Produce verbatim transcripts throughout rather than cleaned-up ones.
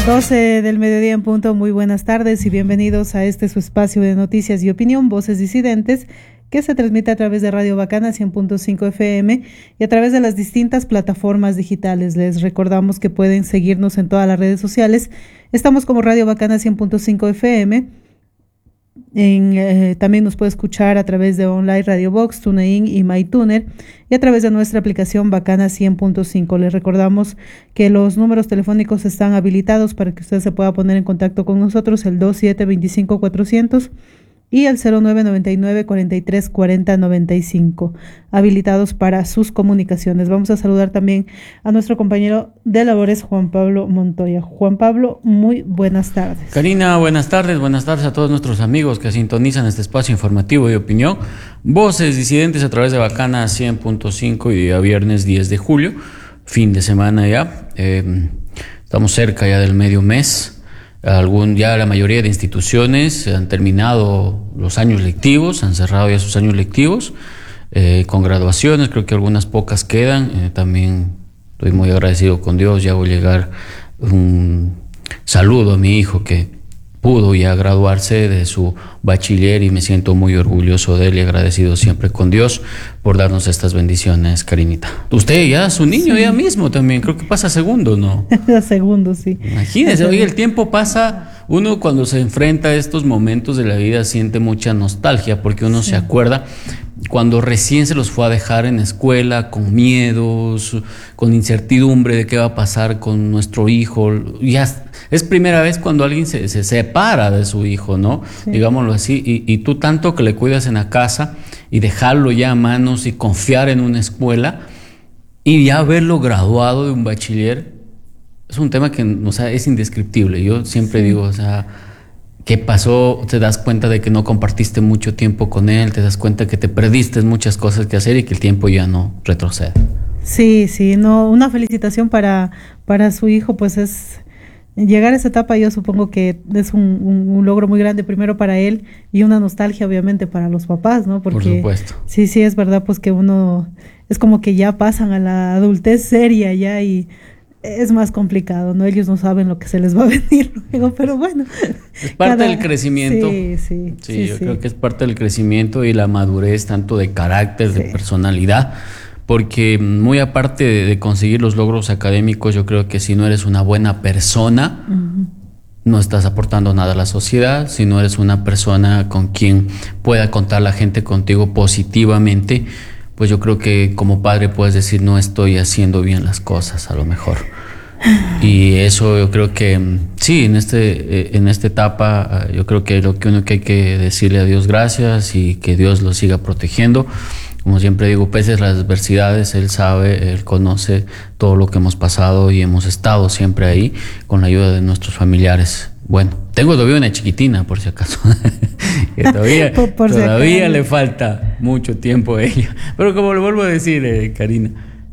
doce del mediodía en punto, muy buenas tardes y bienvenidos a este su espacio de noticias y opinión, Voces Disidentes, que se transmite a través de Radio Bacana cien punto cinco F M y a través de las distintas plataformas digitales. Les recordamos que pueden seguirnos en todas las redes sociales. Estamos como Radio Bacana cien punto cinco F M. En, eh, también nos puede escuchar a través de Online Radio Box, TuneIn y MyTuner y a través de nuestra aplicación Bacana cien punto cinco. Les recordamos que los números telefónicos están habilitados para que usted se pueda poner en contacto con nosotros, el dos siete dos cinco cuatro cero cero y el cero nueve nueve nueve cuatro tres cuatro cero nueve cinco, habilitados para sus comunicaciones. Vamos a saludar también a nuestro compañero de labores, Juan Pablo Montoya. Juan Pablo, muy buenas tardes. Karina, buenas tardes, buenas tardes a todos nuestros amigos que sintonizan este espacio informativo y opinión. Voces Disidentes a través de Bacana cien punto cinco y día viernes diez de julio, fin de semana ya. Eh, estamos cerca ya del medio mes. Algún, ya la mayoría de instituciones han terminado los años lectivos, han cerrado ya sus años lectivos eh, con graduaciones, creo que algunas pocas quedan. Eh, también estoy muy agradecido con Dios, ya voy a llegar un saludo a mi hijo que pudo ya graduarse de su bachiller y me siento muy orgulloso de él y agradecido siempre con Dios por darnos estas bendiciones, Karinita. Usted ya, su niño sí. Ya mismo también, creo que pasa segundo, ¿no? Segundo, sí. Imagínese, oye, el tiempo pasa, uno cuando se enfrenta a estos momentos de la vida siente mucha nostalgia porque uno sí. se acuerda cuando recién se los fue a dejar en escuela, con miedos, con incertidumbre de qué va a pasar con nuestro hijo. Ya es primera vez cuando alguien se, se separa de su hijo, ¿no? Sí. Digámoslo así. Y, y tú tanto que le cuidas en la casa y dejarlo ya a manos y confiar en una escuela y ya verlo graduado de un bachiller, es un tema que, o sea, es indescriptible. Yo siempre sí. digo, o sea, ¿qué pasó? Te das cuenta de que no compartiste mucho tiempo con él, te das cuenta que te perdiste muchas cosas que hacer y que el tiempo ya no retrocede. Sí, sí, no, una felicitación para, para su hijo, pues es llegar a esa etapa. Yo supongo que es un, un, un logro muy grande primero para él y una nostalgia obviamente para los papás, ¿no? Porque, por supuesto. Sí, sí, es verdad, pues que uno es como que ya pasan a la adultez seria ya y es más complicado, ¿no? Ellos no saben lo que se les va a venir luego, pero bueno. Es parte cada... del crecimiento. Sí, sí. Sí, sí yo sí. creo que es parte del crecimiento y la madurez tanto de carácter, sí. de personalidad, porque muy aparte de, de conseguir los logros académicos, yo creo que si no eres una buena persona, uh-huh. no estás aportando nada a la sociedad. Si no eres una persona con quien pueda contar la gente contigo positivamente, pues yo creo que como padre puedes decir no estoy haciendo bien las cosas a lo mejor. Y eso yo creo que sí, en este en esta etapa yo creo que lo que uno que hay que decirle a Dios gracias y que Dios lo siga protegiendo. Como siempre digo, pese a las adversidades, Él sabe, Él conoce todo lo que hemos pasado y hemos estado siempre ahí con la ayuda de nuestros familiares. Bueno, tengo todavía una chiquitina, por si acaso, que todavía, por, por todavía si le falta mucho tiempo a ella. Pero como le vuelvo a decir, eh, Karina,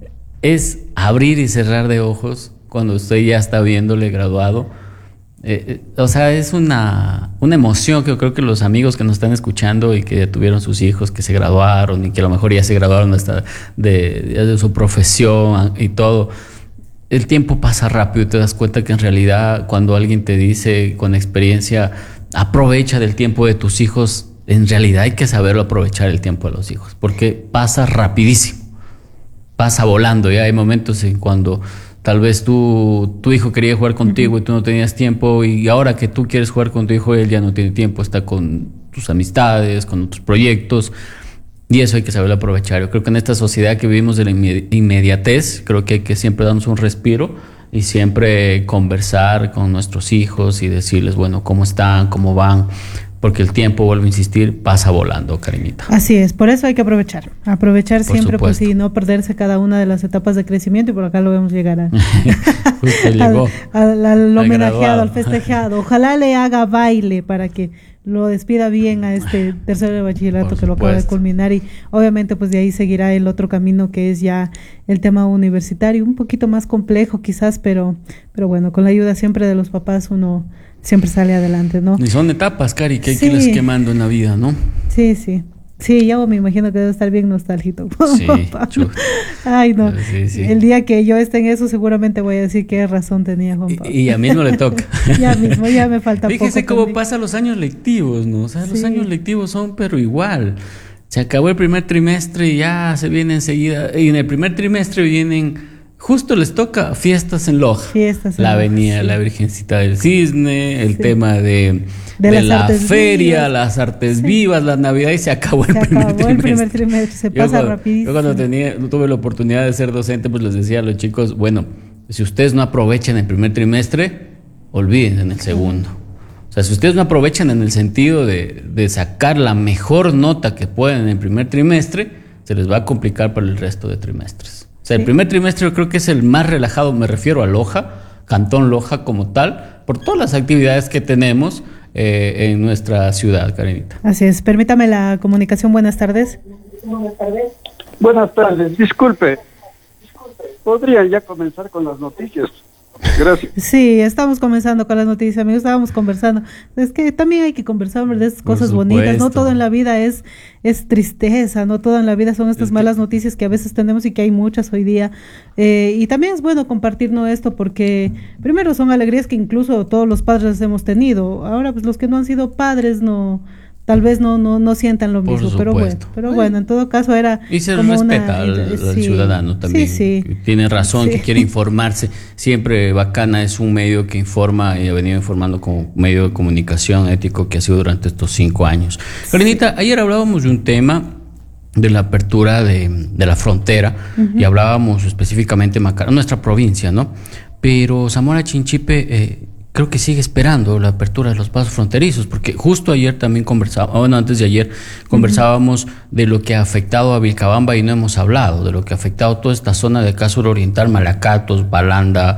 es abrir y cerrar de ojos cuando usted ya está viéndole graduado. Eh, eh, o sea, es una, una emoción que yo creo que los amigos que nos están escuchando y que ya tuvieron sus hijos que se graduaron y que a lo mejor ya se graduaron hasta de, de su profesión y todo. El tiempo pasa rápido y te das cuenta que en realidad cuando alguien te dice con experiencia aprovecha del tiempo de tus hijos, en realidad hay que saberlo aprovechar el tiempo de los hijos porque pasa rapidísimo, pasa volando. Ya hay momentos en cuando tal vez tú, tu hijo quería jugar contigo uh-huh. y tú no tenías tiempo y ahora que tú quieres jugar con tu hijo, él ya no tiene tiempo, está con tus amistades, con otros proyectos. Y eso hay que saberlo aprovechar. Yo creo que en esta sociedad que vivimos de la inmediatez, creo que hay que siempre darnos un respiro y siempre conversar con nuestros hijos y decirles, bueno, cómo están, cómo van, porque el tiempo, vuelvo a insistir, pasa volando, Karinita. Así es, por eso hay que aprovechar. Aprovechar por siempre, supuesto. Pues sí, no perderse cada una de las etapas de crecimiento y por acá lo vemos llegar a, Justo llegó al, al, al homenajeado, graduado. Al festejado. Ojalá le haga baile para que lo despida bien a este tercero de bachillerato por que supuesto. Lo acaba de culminar y obviamente pues de ahí seguirá el otro camino que es ya el tema universitario, un poquito más complejo quizás, pero, pero bueno, con la ayuda siempre de los papás uno siempre sale adelante, ¿no? Y son etapas, Cari, que hay sí. que irlas quemando en la vida, ¿no? Sí, sí. Sí, yo me imagino que debe estar bien nostálgico. Sí, ay, no. Sí, sí. El día que yo esté en eso, seguramente voy a decir qué razón tenía Juan Pablo. Y, y a mí no le toca. Ya mismo, ya me falta poco. Fíjese cómo pasan los años lectivos, ¿no? O sea, los sí. años lectivos son, pero igual. Se acabó el primer trimestre y ya se viene enseguida. Y en el primer trimestre vienen. Justo les toca fiestas en Loja. Fiestas en la avenida, sí. La Virgencita del Cisne, el sí. tema de, de, de la feria, vivas. Las artes sí. vivas, la Navidad, y se acabó, se el, primer acabó el primer trimestre. Se pasa yo, rapidísimo. Yo cuando tenía, tuve la oportunidad de ser docente, pues les decía a los chicos, bueno, si ustedes no aprovechan el primer trimestre, olviden en el segundo. O sea, si ustedes no aprovechan en el sentido de, de sacar la mejor nota que pueden en el primer trimestre, se les va a complicar para el resto de trimestres. O sea, el primer trimestre yo creo que es el más relajado, me refiero a Loja, Cantón Loja como tal, por todas las actividades que tenemos eh, en nuestra ciudad, Karenita. Así es, permítame la comunicación, buenas tardes. Buenas tardes. Buenas tardes, disculpe, ¿podrían ya comenzar con las noticias? Gracias. Sí, estamos comenzando con las noticias, amigos, estábamos conversando. Es que también hay que conversar de esas cosas bonitas, no todo en la vida es, es tristeza, no todo en la vida son estas es malas que... noticias que a veces tenemos y que hay muchas hoy día. Eh, y también es bueno compartirnos esto porque primero son alegrías que incluso todos los padres hemos tenido. Ahora pues los que no han sido padres no... Tal vez no no no sientan lo mismo, pero bueno, pero bueno, bueno, en todo caso era y se como respeta una, al, al sí, ciudadano también. Sí, sí. Tiene razón, sí. Que quiere informarse. Siempre Bacana es un medio que informa y ha venido informando como medio de comunicación ético que ha sido durante estos cinco años. Karenita, sí. Ayer hablábamos de un tema de la apertura de, de la frontera uh-huh. y hablábamos específicamente de Macará, nuestra provincia, ¿no? Pero Zamora Chinchipe eh, creo que sigue esperando la apertura de los pasos fronterizos, porque justo ayer también conversábamos, bueno, antes de ayer conversábamos uh-huh. de lo que ha afectado a Vilcabamba y no hemos hablado, de lo que ha afectado toda esta zona de acá suroriental, Malacatos, Balanda,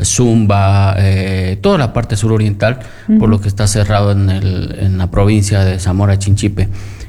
Zumba, eh, toda la parte suroriental, uh-huh. por lo que está cerrado en, el, en la provincia de Zamora Chinchipe.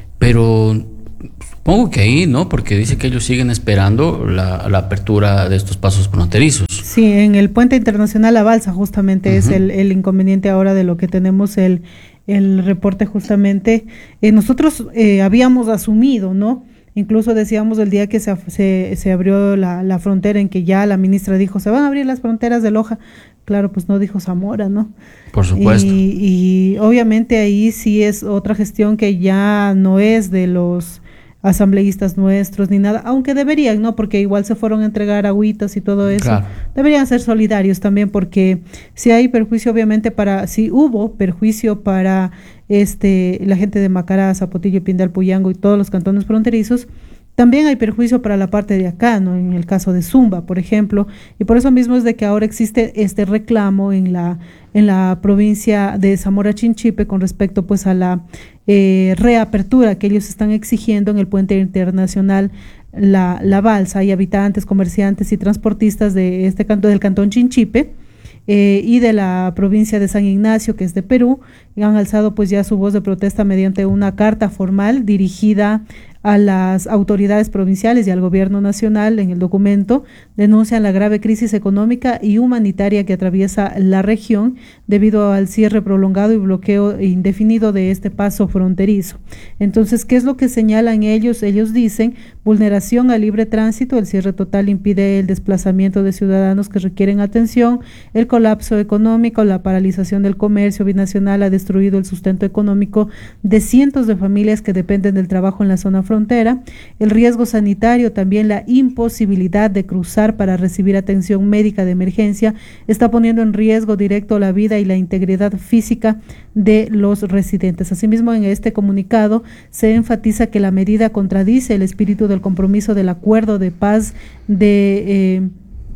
Pero supongo que ahí, ¿no? Porque dice que ellos siguen esperando la, la apertura de estos pasos fronterizos. Sí, en el puente internacional La Balsa justamente uh-huh. es el, el inconveniente ahora de lo que tenemos el, el reporte justamente. Eh, nosotros eh, habíamos asumido, ¿no? Incluso decíamos el día que se, se, se abrió la, la frontera en que ya la ministra dijo, se van a abrir las fronteras de Loja. Claro, pues no dijo Zamora, ¿no? Por supuesto. Y, y obviamente ahí sí es otra gestión que ya no es de los asambleístas nuestros ni nada, aunque deberían, ¿no? Porque igual se fueron a entregar agüitas y todo eso. Claro. Deberían ser solidarios también, porque si hay perjuicio, obviamente, para, si hubo perjuicio para este la gente de Macará, Zapotillo, Pindal, Puyango y todos los cantones fronterizos, también hay perjuicio para la parte de acá, ¿no? En el caso de Zumba, por ejemplo, y por eso mismo es de que ahora existe este reclamo en la en la provincia de Zamora Chinchipe con respecto pues a la eh, reapertura que ellos están exigiendo en el puente internacional La, la Balsa. Hay habitantes, comerciantes y transportistas de este canto del cantón Chinchipe eh, y de la provincia de San Ignacio, que es de Perú, y han alzado pues ya su voz de protesta mediante una carta formal dirigida a las autoridades provinciales y al gobierno nacional. En el documento denuncian la grave crisis económica y humanitaria que atraviesa la región debido al cierre prolongado y bloqueo indefinido de este paso fronterizo. Entonces, ¿qué es lo que señalan ellos? Ellos dicen vulneración al libre tránsito, el cierre total impide el desplazamiento de ciudadanos que requieren atención, el colapso económico, la paralización del comercio binacional ha destruido el sustento económico de cientos de familias que dependen del trabajo en la zona fronteriza, frontera, el riesgo sanitario, también la imposibilidad de cruzar para recibir atención médica de emergencia, está poniendo en riesgo directo la vida y la integridad física de los residentes. Asimismo, en este comunicado se enfatiza que la medida contradice el espíritu del compromiso del acuerdo de paz de eh,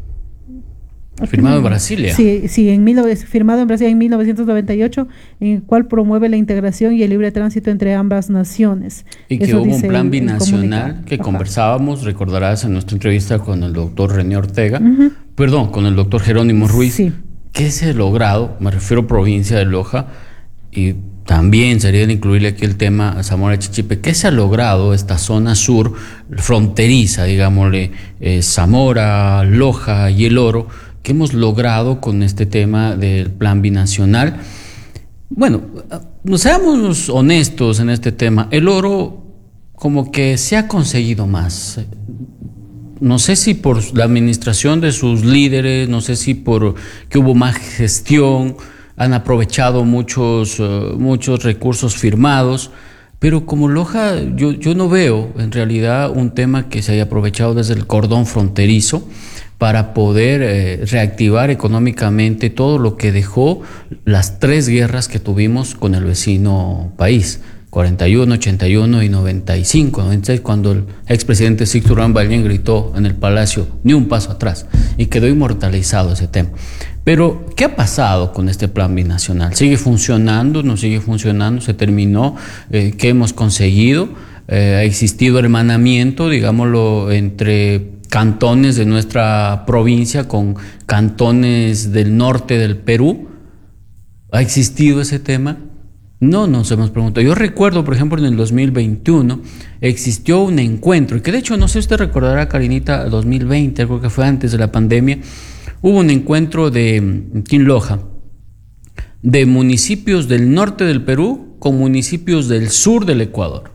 firmado en Brasilia. Sí, sí, en mil, firmado en Brasilia en mil novecientos noventa y ocho, en el cual promueve la integración y el libre tránsito entre ambas naciones. Y que Eso hubo un plan el, binacional el que Ajá. conversábamos, recordarás en nuestra entrevista con el doctor René Ortega, uh-huh. perdón, con el doctor Jerónimo Ruiz, sí. que se ha logrado, me refiero a provincia de Loja, y también sería de incluirle aquí el tema a Zamora Chinchipe, que se ha logrado esta zona sur fronteriza, digámosle, eh, Zamora, Loja y El Oro, que hemos logrado con este tema del plan binacional. Bueno, seamos honestos en este tema. El Oro, como que se ha conseguido más. No sé si por la administración de sus líderes, no sé si por que hubo más gestión, han aprovechado muchos, uh, muchos recursos firmados, pero como Loja yo, yo no veo en realidad un tema que se haya aprovechado desde el cordón fronterizo para poder eh, reactivar económicamente todo lo que dejó las tres guerras que tuvimos con el vecino país. cuarenta y uno, ochenta y uno y noventa y cinco, noventa y seis, cuando el expresidente Sixto Durán Ballén gritó en el Palacio, ni un paso atrás, y quedó inmortalizado ese tema. Pero, ¿qué ha pasado con este plan binacional? ¿Sigue funcionando? ¿No sigue funcionando? ¿Se terminó? Eh, ¿Qué hemos conseguido? Eh, ¿Ha existido hermanamiento, digámoslo, entre cantones de nuestra provincia con cantones del norte del Perú? ¿Ha existido ese tema? No nos hemos preguntado. Yo recuerdo, por ejemplo, en el dos mil veintiuno existió un encuentro, y que de hecho, no sé si usted recordará, Karinita, dos mil veinte, creo que fue antes de la pandemia, hubo un encuentro de Team Loja, de municipios del norte del Perú con municipios del sur del Ecuador.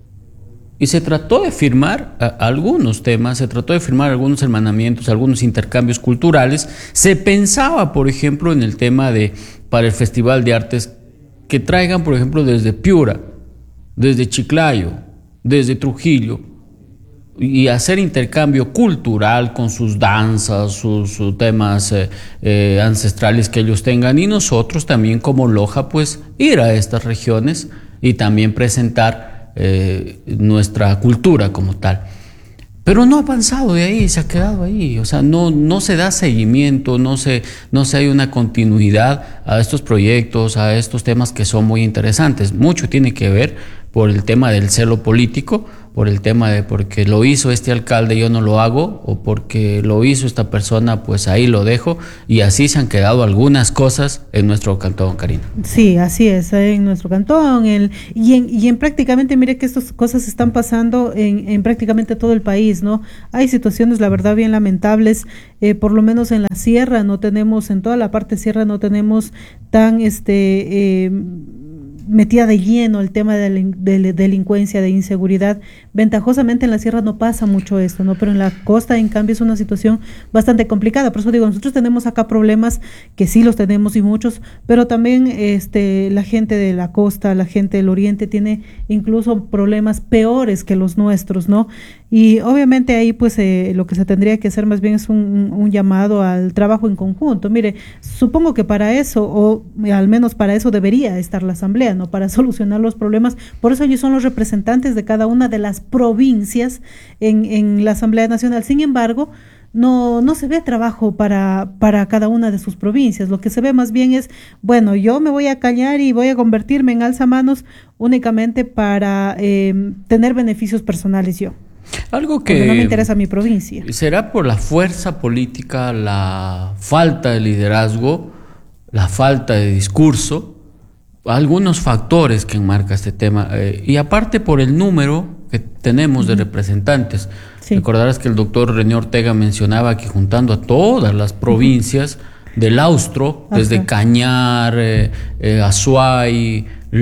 Y se trató de firmar a, algunos temas, se trató de firmar algunos hermanamientos, algunos intercambios culturales. Se pensaba, por ejemplo, en el tema de, para el Festival de Artes, que traigan, por ejemplo, desde Piura, desde Chiclayo, desde Trujillo, y hacer intercambio cultural con sus danzas, sus, sus temas eh, eh, ancestrales que ellos tengan, y nosotros también como Loja, pues ir a estas regiones y también presentar eh, nuestra cultura como tal. Pero no ha avanzado de ahí, se ha quedado ahí, o sea, no, no se da seguimiento, no se, no se hay una continuidad a estos proyectos, a estos temas que son muy interesantes. Mucho tiene que ver por el tema del celo político, por el tema de porque lo hizo este alcalde, yo no lo hago, o porque lo hizo esta persona, pues ahí lo dejo, y así se han quedado algunas cosas en nuestro cantón, Karina. Sí, así es, en nuestro cantón, el, y, en, y en prácticamente, mire que estas cosas están pasando en, en prácticamente todo el país, ¿no? Hay situaciones, la verdad, bien lamentables, eh, por lo menos en la sierra no tenemos, en toda la parte sierra no tenemos tan, este, eh, metida de lleno el tema de, de delincuencia, de inseguridad. Ventajosamente en la sierra no pasa mucho esto, ¿no? Pero en la costa, en cambio, es una situación bastante complicada. Por eso digo, nosotros tenemos acá problemas que sí los tenemos y muchos, pero también este, la gente de la costa, la gente del oriente tiene incluso problemas peores que los nuestros, ¿no? Y obviamente ahí pues eh, lo que se tendría que hacer más bien es un, un llamado al trabajo en conjunto. Mire, supongo que para eso, o al menos para eso debería estar la asamblea, ¿no? Para solucionar los problemas. Por eso ellos son los representantes de cada una de las provincias en, en la Asamblea Nacional. Sin embargo, no, no se ve trabajo para, para cada una de sus provincias. Lo que se ve más bien es, bueno, yo me voy a callar y voy a convertirme en alzamanos únicamente para eh, tener beneficios personales yo. Algo que Porque no me interesa mi provincia. Será por la fuerza política, la falta de liderazgo, la falta de discurso, algunos factores que enmarca este tema, eh, y aparte por el número que tenemos uh-huh. de representantes. Sí. Recordarás que el doctor René Ortega mencionaba que juntando a todas las provincias uh-huh. del Austro, okay. desde Cañar, eh, eh, Azuay,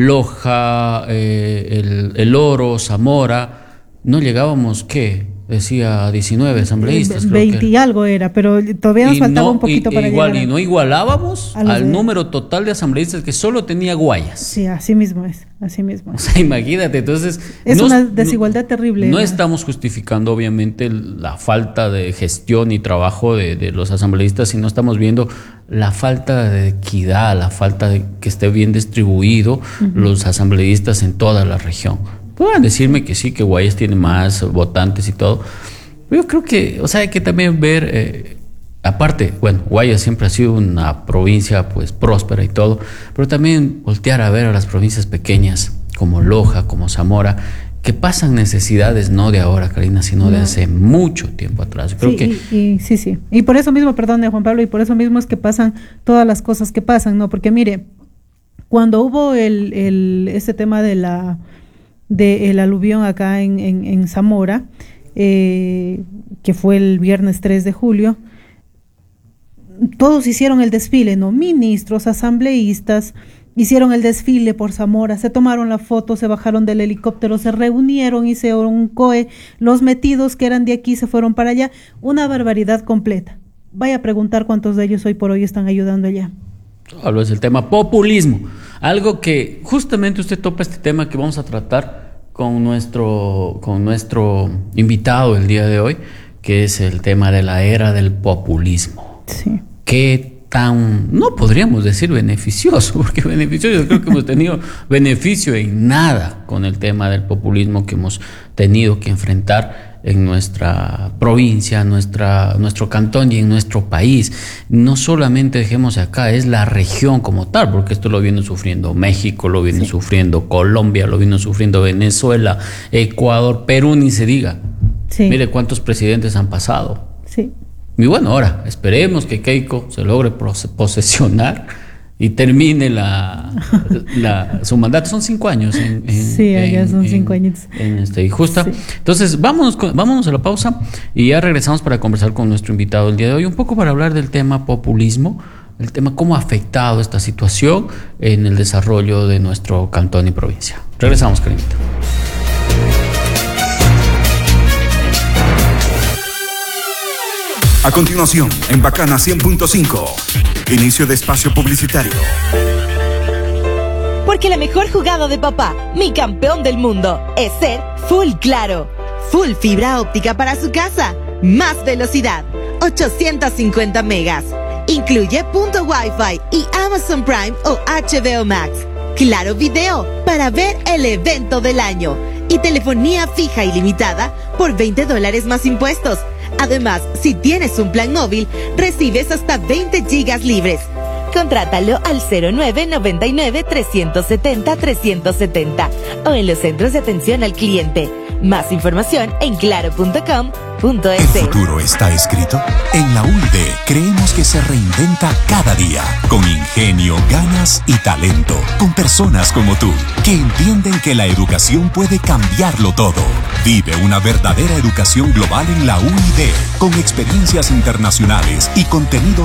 Loja, eh, el, el Oro, Zamora, no llegábamos, ¿qué? Decía diecinueve asambleístas. veinte y algo era, pero todavía nos y faltaba no, un poquito y, para igual, llegar. Y no igualábamos al de... número total de asambleístas que solo tenía Guayas. Sí, así mismo es, así mismo es. O sea, imagínate, entonces... Es no, una desigualdad no, terrible. No ¿no? estamos justificando, obviamente, la falta de gestión y trabajo de, de los asambleístas, sino estamos viendo la falta de equidad, la falta de que esté bien distribuido uh-huh. los asambleístas en toda la región. Pueden decirme que sí, que Guayas tiene más votantes y todo. Pero yo creo que, o sea, hay que también ver, eh, aparte, bueno, Guayas siempre ha sido una provincia pues próspera y todo, pero también voltear a ver a las provincias pequeñas como Loja, como Zamora, que pasan necesidades no de ahora, Karina, sino no. de hace mucho tiempo atrás. Yo creo sí, que y, y, sí, sí. Y por eso mismo, perdón, Juan Pablo, y por eso mismo es que pasan todas las cosas que pasan, ¿no? Porque mire, cuando hubo el, el este tema de la del aluvión acá en, en, en Zamora, eh, que fue el viernes tres de julio, todos hicieron el desfile, ¿no? Ministros, asambleístas, hicieron el desfile por Zamora, se tomaron la foto, se bajaron del helicóptero, se reunieron, hicieron un C O E, los metidos que eran de aquí se fueron para allá, una barbaridad completa. Vaya a preguntar cuántos de ellos hoy por hoy están ayudando allá. Hablo es el tema populismo, algo que justamente usted topa este tema que vamos a tratar con nuestro, con nuestro invitado el día de hoy, que es el tema de la era del populismo. Sí. ¿Qué tan, no podríamos decir beneficioso, porque beneficioso yo creo que hemos tenido beneficio en nada con el tema del populismo que hemos tenido que enfrentar en nuestra provincia, nuestra, nuestro cantón y en nuestro país? No solamente dejemos acá, es la región como tal, porque esto lo viene sufriendo México, lo viene sí. sufriendo Colombia, lo viene sufriendo Venezuela, Ecuador, Perú, ni se diga. Sí. Mire cuántos presidentes han pasado. Sí. Y bueno, ahora esperemos que Keiko se logre posesionar y termine la, la su mandato. Son cinco años. En, en, sí, allá en, son en, cinco años. En este, y justa. Sí. Entonces, vámonos, vámonos a la pausa y ya regresamos para conversar con nuestro invitado el día de hoy, un poco para hablar del tema populismo, el tema cómo ha afectado esta situación en el desarrollo de nuestro cantón y provincia. Regresamos, Karimita. A continuación, en Bacana cien punto cinco, inicio de espacio publicitario. Porque la mejor jugada de papá, mi campeón del mundo, es ser Full Claro. Full fibra óptica para su casa. Más velocidad, ochocientos cincuenta megas. Incluye punto Wi-Fi y Amazon Prime o H B O Max. Claro Video para ver el evento del año. Y telefonía fija ilimitada por veinte dólares más impuestos. Además, si tienes un plan móvil, recibes hasta veinte gigas libres. Contrátalo al cero nueve noventa y nueve trescientos setenta trescientos setenta o en los centros de atención al cliente. Más información en claro punto com punto es. ¿El futuro está escrito? En la U I D creemos que se reinventa cada día, con ingenio, ganas y talento, con personas como tú, que entienden que la educación puede cambiarlo todo. Vive una verdadera educación global en la U I D, con experiencias internacionales y contenidos